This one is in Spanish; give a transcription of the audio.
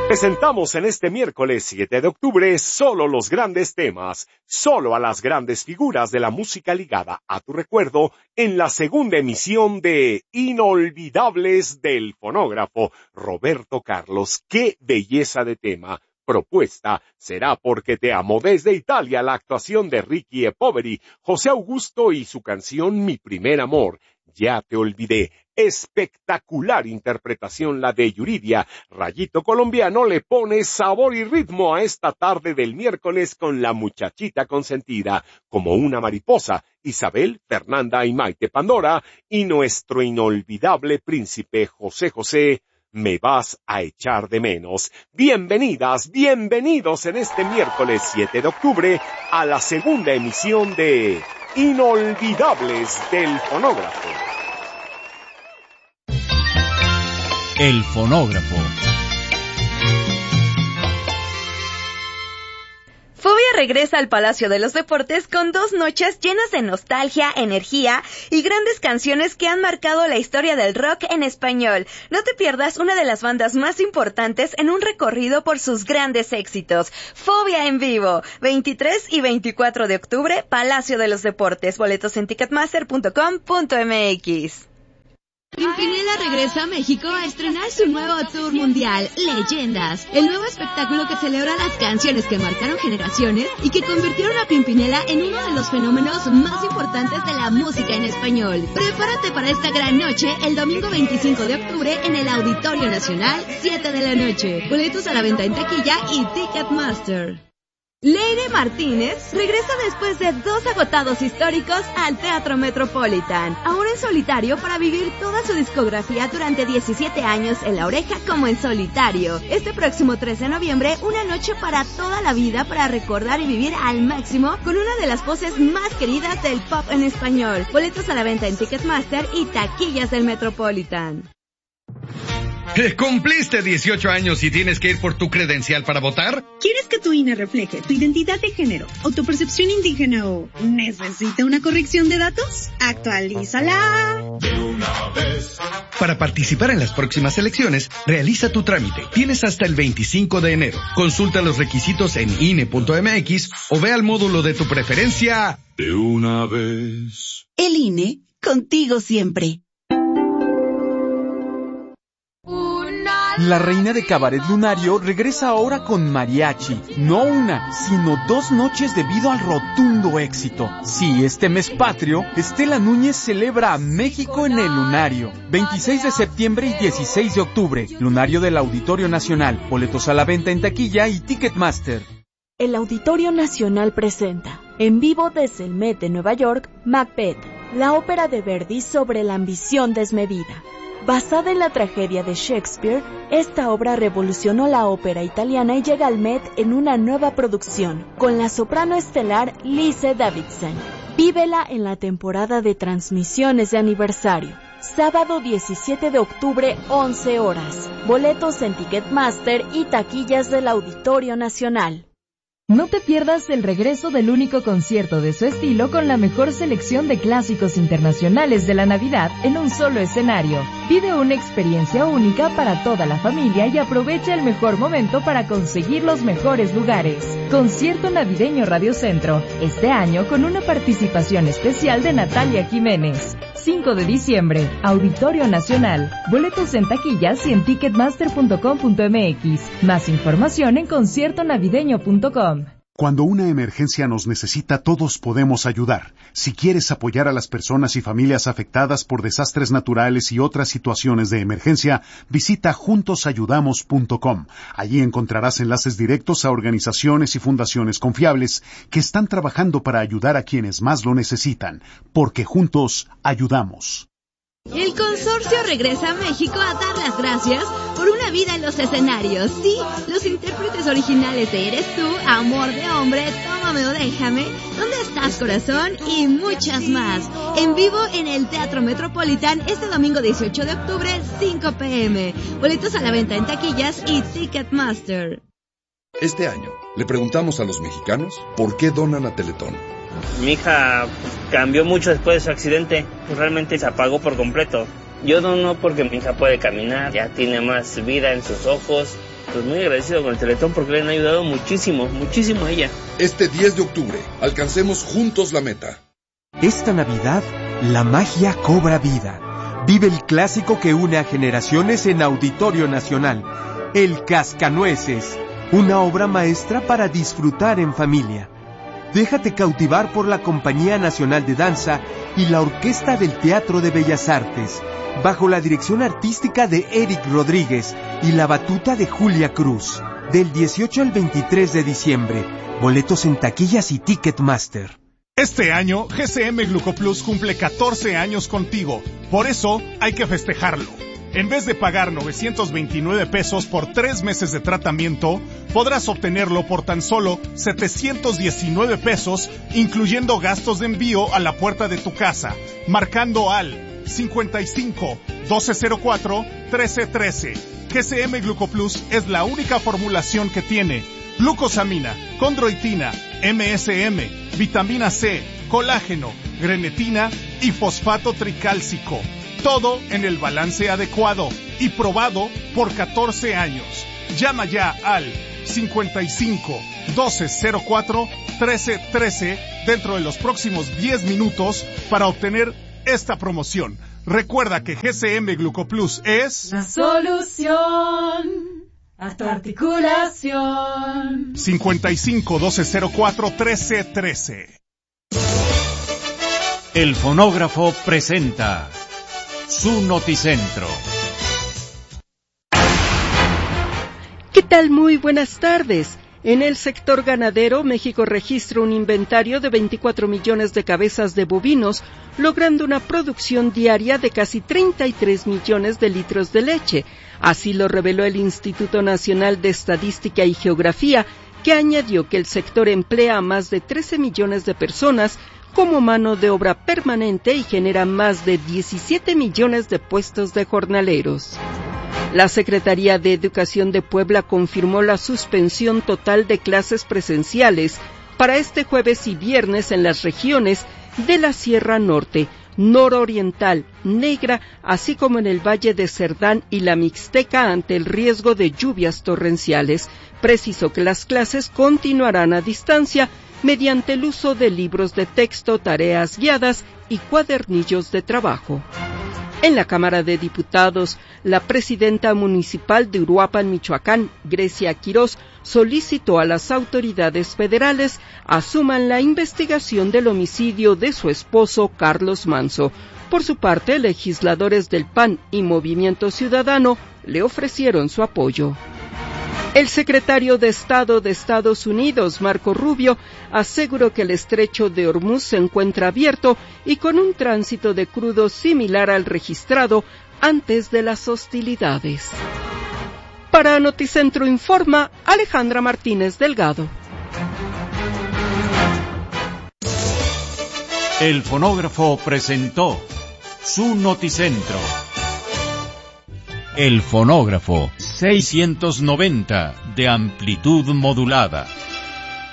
Presentamos en este miércoles 7 de octubre solo los grandes temas, solo a las grandes figuras de la música ligada a tu recuerdo en la segunda emisión de Inolvidables del Fonógrafo. Roberto Carlos, qué belleza de tema. Propuesta será Porque te amo. Desde Italia, la actuación de Ricky e Poveri, José Augusto y su canción Mi primer amor. Ya te olvidé. Espectacular interpretación la de Yuridia. Rayito colombiano le pone sabor y ritmo a esta tarde del miércoles con La muchachita consentida, Como una mariposa, Isabel, Fernanda y Maite Pandora, y nuestro inolvidable príncipe José José, Me vas a echar de menos. Bienvenidas, bienvenidos en este miércoles 7 de octubre a la segunda emisión de Inolvidables del Fonógrafo. El Fonógrafo. Fobia regresa al Palacio de los Deportes con 2 noches llenas de nostalgia, energía y grandes canciones que han marcado la historia del rock en español. No te pierdas una de las bandas más importantes en un recorrido por sus grandes éxitos. Fobia en vivo, 23 y 24 de octubre, Palacio de los Deportes. Boletos en ticketmaster.com.mx. Pimpinela regresa a México a estrenar su nuevo tour mundial, Leyendas, el nuevo espectáculo que celebra las canciones que marcaron generaciones y que convirtieron a Pimpinela en uno de los fenómenos más importantes de la música en español. Prepárate para esta gran noche el domingo 25 de octubre en el Auditorio Nacional, 7 de la noche. Boletos a la venta en taquilla y Ticketmaster. Leire Martínez regresa después de 2 agotados históricos al Teatro Metropolitan, ahora en solitario para vivir toda su discografía durante 17 años en La Oreja como en solitario. Este próximo 3 de noviembre, una noche para toda la vida para recordar y vivir al máximo con una de las voces más queridas del pop en español. Boletos a la venta en Ticketmaster y taquillas del Metropolitan. ¿Cumpliste 18 años y tienes que ir por tu credencial para votar? ¿Quieres que tu INE refleje tu identidad de género, autopercepción indígena o necesita una corrección de datos? ¡Actualízala! De una vez. Para participar en las próximas elecciones, realiza tu trámite. Tienes hasta el 25 de enero. Consulta los requisitos en INE.mx o ve al módulo de tu preferencia. De una vez. El INE, contigo siempre. La reina de Cabaret Lunario regresa ahora con mariachi. No una, sino 2 noches debido al rotundo éxito. Sí, este mes patrio, Estela Núñez celebra a México en el Lunario. 26 de septiembre y 16 de octubre. Lunario del Auditorio Nacional. Boletos a la venta en taquilla y Ticketmaster. El Auditorio Nacional presenta, en vivo desde el Met de Nueva York, Macbeth, la ópera de Verdi sobre la ambición desmedida. Basada en la tragedia de Shakespeare, esta obra revolucionó la ópera italiana y llega al Met en una nueva producción, con la soprano estelar Lise Davidson. Vívela en la temporada de transmisiones de aniversario. Sábado 17 de octubre, 11 horas. Boletos en Ticketmaster y taquillas del Auditorio Nacional. No te pierdas el regreso del único concierto de su estilo con la mejor selección de clásicos internacionales de la Navidad en un solo escenario. Vive una experiencia única para toda la familia y aprovecha el mejor momento para conseguir los mejores lugares. Concierto Navideño Radio Centro, este año con una participación especial de Natalia Jiménez. 5 de diciembre, Auditorio Nacional. Boletos en taquillas y en ticketmaster.com.mx. Más información en conciertonavideño.com. Cuando una emergencia nos necesita, todos podemos ayudar. Si quieres apoyar a las personas y familias afectadas por desastres naturales y otras situaciones de emergencia, visita juntosayudamos.com. Allí encontrarás enlaces directos a organizaciones y fundaciones confiables que están trabajando para ayudar a quienes más lo necesitan, porque juntos ayudamos. El consorcio regresa a México a dar las gracias por una vida en los escenarios. Sí, los intérpretes originales de Eres tú, Amor de hombre, Tómame o déjame, ¿Dónde estás corazón? Y muchas más. En vivo en el Teatro Metropolitan este domingo 18 de octubre, 5 p.m. Boletos a la venta en taquillas y Ticketmaster. Este año le preguntamos a los mexicanos por qué donan a Teletón. Mi hija cambió mucho después de su accidente, realmente se apagó por completo. Yo dono porque mi hija puede caminar, ya tiene más vida en sus ojos, pues muy agradecido con el Teletón porque le han ayudado muchísimo a ella. Este 10 de octubre, alcancemos juntos la meta. Esta Navidad, la magia cobra vida. Vive el clásico que une a generaciones en Auditorio Nacional, El Cascanueces, una obra maestra para disfrutar en familia. Déjate cautivar por la Compañía Nacional de Danza y la Orquesta del Teatro de Bellas Artes, bajo la dirección artística de Eric Rodríguez y la batuta de Julia Cruz. Del 18 al 23 de diciembre. Boletos en taquillas y Ticketmaster. Este año, GCM Glucoplus cumple 14 años contigo. Por eso, hay que festejarlo. En vez de pagar 929 pesos por 3 meses de tratamiento, podrás obtenerlo por tan solo 719 pesos, incluyendo gastos de envío a la puerta de tu casa, marcando al 55 1204 1313. GCM Glucoplus es la única formulación que tiene glucosamina, condroitina, MSM, vitamina C, colágeno, grenetina y fosfato tricálcico. Todo en el balance adecuado y probado por 14 años. Llama ya al 55 1204 1313 dentro de los próximos 10 minutos para obtener esta promoción. Recuerda que GCM Glucoplus es la solución a tu articulación. 55 1204 1313. El Fonógrafo presenta su Noticentro. ¿Qué tal? Muy buenas tardes. En el sector ganadero, México registra un inventario de 24 millones de cabezas de bovinos, logrando una producción diaria de casi 33 millones de litros de leche. Así lo reveló el Instituto Nacional de Estadística y Geografía, que añadió que el sector emplea a más de 13 millones de personas como mano de obra permanente y genera más de 17 millones de puestos de jornaleros. La Secretaría de Educación de Puebla confirmó la suspensión total de clases presenciales para este jueves y viernes en las regiones de la Sierra Norte, Nororiental, Negra, así como en el Valle de Cerdán y la Mixteca ante el riesgo de lluvias torrenciales. Precisó que las clases continuarán a distancia mediante el uso de libros de texto, tareas guiadas y cuadernillos de trabajo. En la Cámara de Diputados, la presidenta municipal de Uruapan, Michoacán, Grecia Quirós, solicitó a las autoridades federales asuman la investigación del homicidio de su esposo Carlos Manso. Por su parte, legisladores del PAN y Movimiento Ciudadano le ofrecieron su apoyo. El secretario de Estado de Estados Unidos, Marco Rubio, aseguró que el estrecho de Hormuz se encuentra abierto y con un tránsito de crudo similar al registrado antes de las hostilidades. Para Noticentro informa Alejandra Martínez Delgado. El Fonógrafo presentó su Noticentro. El Fonógrafo 690 de amplitud modulada.